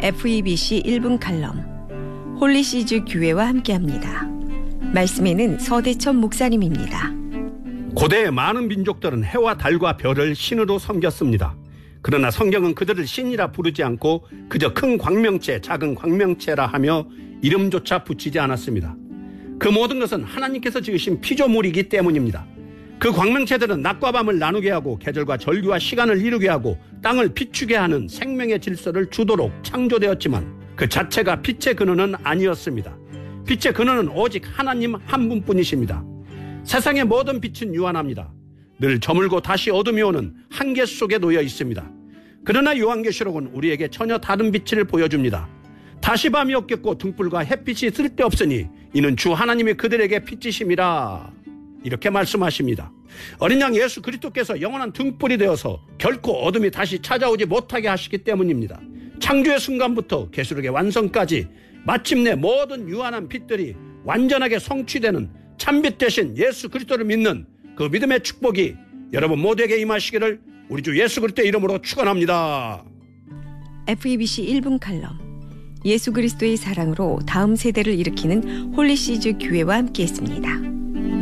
FEBC 1분 칼럼 홀리시즈 교회와 함께합니다. 말씀에는 서대천 목사님입니다. 고대의 많은 민족들은 해와 달과 별을 신으로 섬겼습니다. 그러나 성경은 그들을 신이라 부르지 않고 그저 큰 광명체, 작은 광명체라 하며 이름조차 붙이지 않았습니다. 그 모든 것은 하나님께서 지으신 피조물이기 때문입니다. 그 광명체들은 낮과 밤을 나누게 하고 계절과 절기와 시간을 이루게 하고 땅을 비추게 하는 생명의 질서를 주도록 창조되었지만 그 자체가 빛의 근원은 아니었습니다. 빛의 근원은 오직 하나님 한 분뿐이십니다. 세상의 모든 빛은 유한합니다. 늘 저물고 다시 어둠이 오는 한계 속에 놓여 있습니다. 그러나 요한계시록은 우리에게 전혀 다른 빛을 보여줍니다. 다시 밤이 없겠고 등불과 햇빛이 쓸데없으니 이는 주 하나님이 그들에게 빛이심이라 이렇게 말씀하십니다. 어린 양 예수 그리스도께서 영원한 등불이 되어서 결코 어둠이 다시 찾아오지 못하게 하시기 때문입니다. 창조의 순간부터 계시록의 완성까지 마침내 모든 유한한 빛들이 완전하게 성취되는 참빛 대신 예수 그리스도를 믿는 그 믿음의 축복이 여러분 모두에게 임하시기를 우리 주 예수 그리스도의 이름으로 축원합니다. FEBC 1분 칼럼 예수 그리스도의 사랑으로 다음 세대를 일으키는 홀리시즈 교회와 함께했습니다.